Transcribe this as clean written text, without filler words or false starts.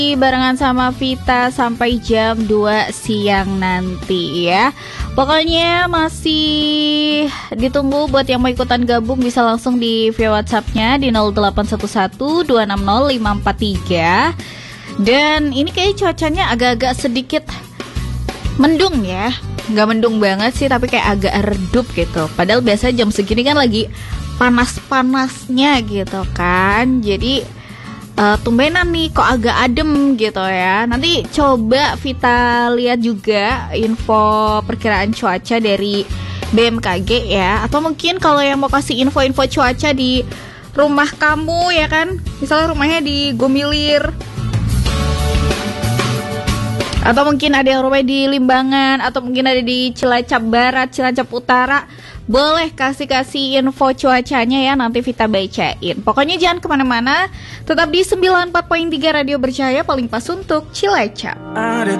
barengan sama Vita sampai jam 2 siang nanti ya. Pokoknya masih ditunggu buat yang mau ikutan gabung, bisa langsung di via WhatsApp-nya di 0811 260 543. Dan ini kayak cuacanya agak-agak sedikit mendung ya. Nggak mendung banget sih, tapi kayak agak redup gitu. Padahal biasa jam segini kan lagi panas-panasnya gitu kan. Jadi tumbenan nih kok agak adem gitu ya. Nanti coba Vita lihat juga info perkiraan cuaca dari BMKG ya. Atau mungkin kalau yang mau kasih info-info cuaca di rumah kamu ya kan, misalnya rumahnya di Gumilir, atau mungkin ada yang rumahnya di Limbangan, atau mungkin ada di Cilacap Barat, Cilacap Utara, boleh kasih info cuacanya ya, nanti Vita bacain. Pokoknya jangan kemana-mana, tetap di 94.3 Radio Bercahaya, paling pas untuk Cilacap.